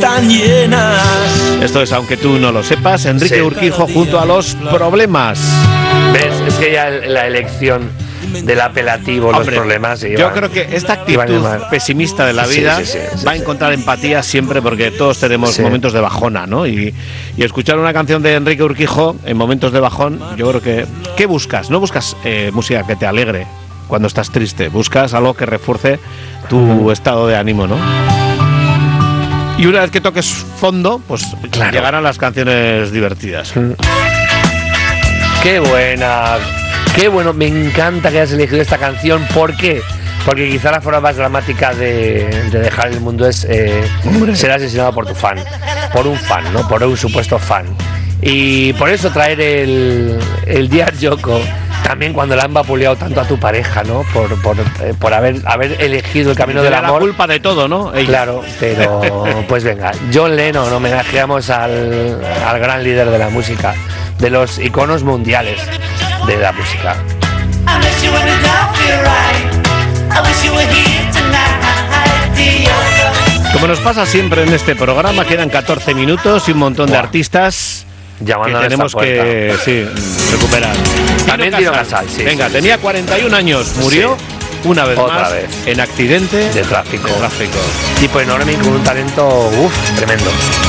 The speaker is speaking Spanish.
tan llenas. Esto es Aunque tú no lo sepas, Enrique Urquijo junto a Los Problemas. ¿Ves? Es que ya la elección del apelativo, los problemas. Yo creo que esta actitud pesimista de la vida va a encontrar empatía siempre, porque todos tenemos momentos de bajona, ¿no? Y escuchar una canción de Enrique Urquijo en momentos de bajón, yo creo que... ¿Qué buscas? No buscas música que te alegre cuando estás triste, buscas algo que refuerce tu estado de ánimo, ¿no? Y una vez que toques fondo, pues llegarán las canciones divertidas. ¡Qué buena! ¡Qué bueno! Me encanta que hayas elegido esta canción. ¿Por qué? Porque quizá la forma más dramática de dejar el mundo es ser asesinado por tu fan. Por un fan, ¿no? Por un supuesto fan. Y por eso traer el Dear Yoko, también cuando la han vapuleado tanto a tu pareja, ¿no? Por haber elegido el camino del amor. La culpa de todo, ¿no? Ella. Claro, pero pues venga, John Lennon, homenajeamos al gran líder de la música, de los iconos mundiales de la música. Como nos pasa siempre en este programa, quedan 14 minutos y un montón de artistas llamando que tenemos que recuperar. También Tino Casal, sí. Venga, tenía 41 años, murió una vez Otra más vez. en accidente de tráfico. de tráfico. Tipo enorme y con un talento tremendo.